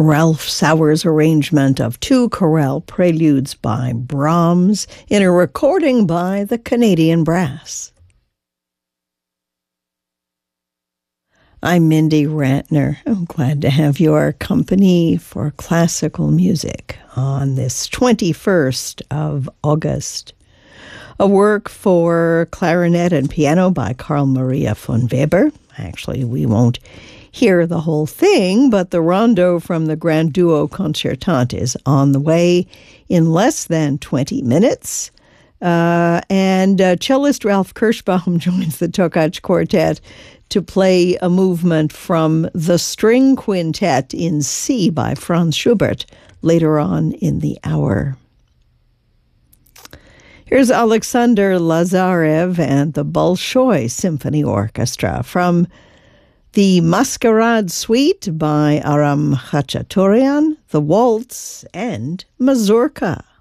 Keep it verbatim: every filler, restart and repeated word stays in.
Ralph Sauer's arrangement of two chorale preludes by Brahms in a recording by the Canadian Brass. I'm Mindy Ratner. I'm glad to have your company for classical music on this twenty-first of August. A work for clarinet and piano by Carl Maria von Weber. Actually, we won't hear the whole thing, but the rondo from the Grand Duo Concertante is on the way in less than twenty minutes. Uh, and uh, cellist Ralph Kirschbaum joins the Tokaj Quartet to play a movement from the String Quintet in C by Franz Schubert later on in the hour. Here's Alexander Lazarev and the Bolshoi Symphony Orchestra from the Masquerade Suite by Aram Khachaturian, the Waltz, and Mazurka.